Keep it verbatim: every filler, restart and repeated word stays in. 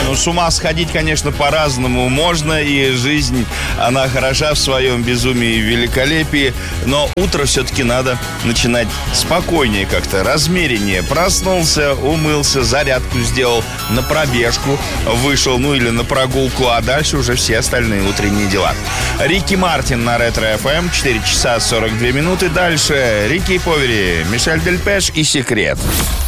ну с ума сходить, конечно, по-разному можно, и жизнь, она хороша в своем безумии и великолепии, но утро все-таки надо начинать спокойнее как-то, размереннее. Проснулся, умылся, зарядку сделал, на пробежку вышел, ну или на прогулку, а дальше уже все остальные утренние дела. Рики Мартин на Ретро-эф эм, четыре часа сорок две минуты. Дальше Рики Повери, Мишель Дельпеш и Секрет.